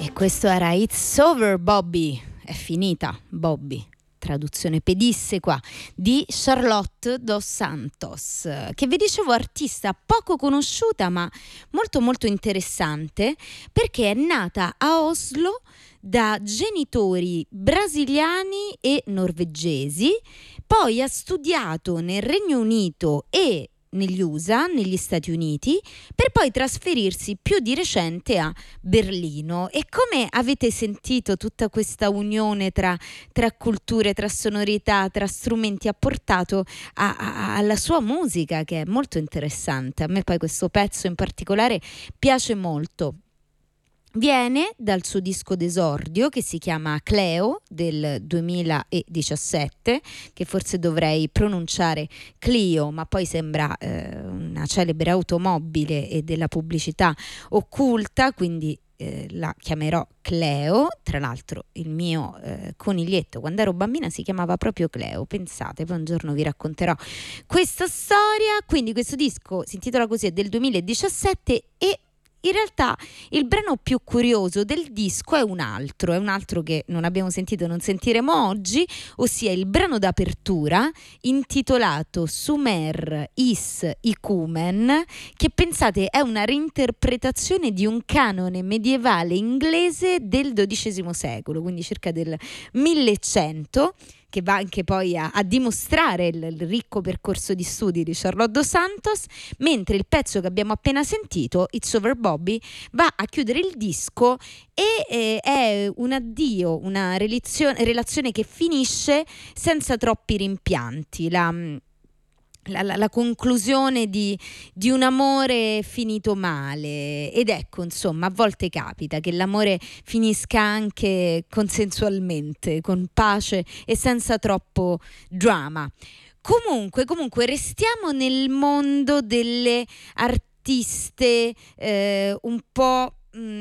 Questo era It's Over Bobby, è finita Bobby, traduzione pedissequa di Charlotte Dos Santos, che vi dicevo artista poco conosciuta ma molto molto interessante, perché è nata a Oslo da genitori brasiliani e norvegesi, poi ha studiato nel Regno Unito e negli USA, negli Stati Uniti, per poi trasferirsi più di recente a Berlino. E come avete sentito tutta questa unione tra culture, tra sonorità, tra strumenti ha portato alla sua musica, che è molto interessante. A me poi questo pezzo in particolare piace molto. Viene dal suo disco d'esordio che si chiama Cleo del 2017, che forse dovrei pronunciare Clio, ma poi sembra una celebre automobile e della pubblicità occulta, quindi la chiamerò Cleo. Tra l'altro il mio coniglietto quando ero bambina si chiamava proprio Cleo, pensate, poi un giorno vi racconterò questa storia. Quindi questo disco si intitola così, è del 2017 e in realtà il brano più curioso del disco è un altro che non abbiamo sentito, non sentiremo oggi, ossia il brano d'apertura intitolato Sumer Is Ikumen, che pensate è una reinterpretazione di un canone medievale inglese del XII secolo, quindi circa del 1100, che va anche poi a dimostrare il ricco percorso di studi di Charlotte Dos Santos, mentre il pezzo che abbiamo appena sentito, It's Over Bobby, va a chiudere il disco e è un addio, una relazione che finisce senza troppi rimpianti. La conclusione di un amore finito male. Ed ecco, insomma, a volte capita che l'amore finisca anche consensualmente, con pace e senza troppo drama. Comunque restiamo nel mondo delle artiste un po'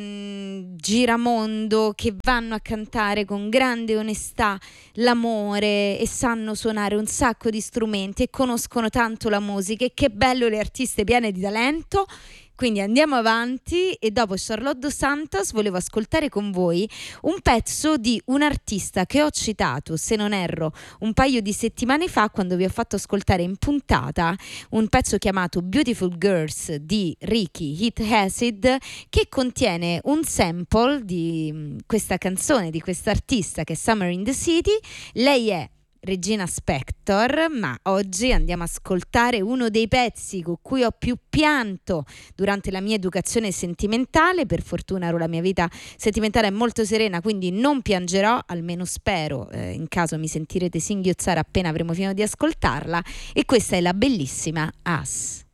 giramondo, che vanno a cantare con grande onestà l'amore e sanno suonare un sacco di strumenti e conoscono tanto la musica, e che bello le artiste piene di talento. Quindi andiamo avanti, e dopo Charlotte Dos Santos volevo ascoltare con voi un pezzo di un artista che ho citato, se non erro, un paio di settimane fa, quando vi ho fatto ascoltare in puntata un pezzo chiamato Beautiful Girls di Ricky Hit Acid, che contiene un sample di questa canzone di questa artista che è Summer in the City. Lei è Regina Spektor, ma oggi andiamo a ascoltare uno dei pezzi con cui ho più pianto durante la mia educazione sentimentale. Per fortuna la mia vita sentimentale è molto serena, quindi non piangerò, almeno spero, in caso mi sentirete singhiozzare appena avremo finito di ascoltarla. E questa è la bellissima Us.